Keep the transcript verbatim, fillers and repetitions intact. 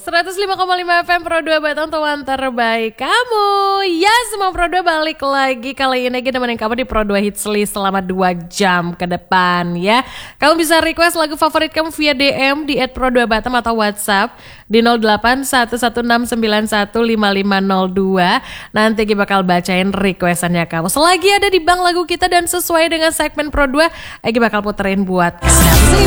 seratus lima koma lima F M Pro dua Batang, teman terbaik kamu. Ya, semua Pro dua balik lagi. Kali ini kita nemenin kamu di Pro dua Hits List selama dua jam ke depan ya. Kamu bisa request lagu favorit kamu via D M di et pro dua batam atau WhatsApp di nol delapan satu satu enam sembilan satu lima lima nol dua. Nanti kita bakal bacain requestannya kamu. Selagi ada di bank lagu kita dan sesuai dengan segmen Pro dua, kita bakal puterin buat kamu.